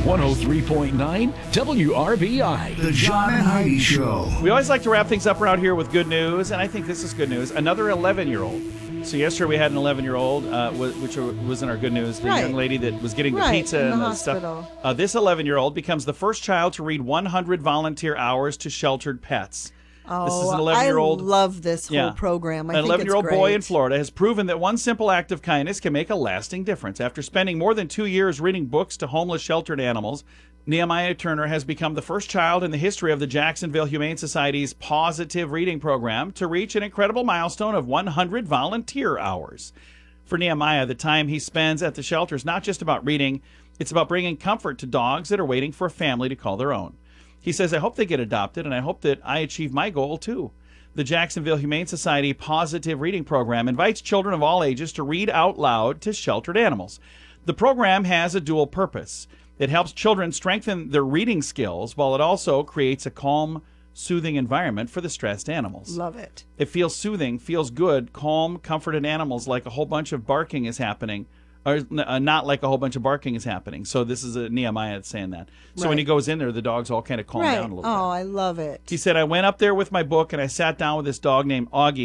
103.9 WRBI. The John and Heidi Show. We always like to wrap things up around here with good news, and I think this is good news. Another 11-year-old. So yesterday we had an 11-year-old, which was in our good news, the young lady that was getting the pizza in and the the hospital. stuff. This 11-year-old becomes the first child to read 100 volunteer hours to sheltered pets. Oh, This is an 11-year-old. I love this whole program. I An think 11-year-old it's boy great. in Florida has proven that one simple act of kindness can make a lasting difference. After spending more than 2 years reading books to homeless sheltered animals, Nehemiah Turner has become the first child in the history of the Jacksonville Humane Society's Positive Reading Program to reach an incredible milestone of 100 volunteer hours. For Nehemiah, the time he spends at the shelter is not just about reading, it's about bringing comfort to dogs that are waiting for a family to call their own. He says, I hope they get adopted, and I hope that I achieve my goal too. The Jacksonville Humane Society Positive Reading Program invites children of all ages to read out loud to sheltered animals. The program has a dual purpose. It helps children strengthen their reading skills, while it also creates a calm, soothing environment for the stressed animals. Love it. It feels soothing, feels good, calm, comforted animals like a whole bunch of barking is happening, or not like a whole bunch of barking is happening. So this is a Nehemiah that's saying that. So when he goes in there, the dogs all kind of calm down a little bit. Oh, I love it. He said, I went up there with my book and I sat down with this dog named Augie.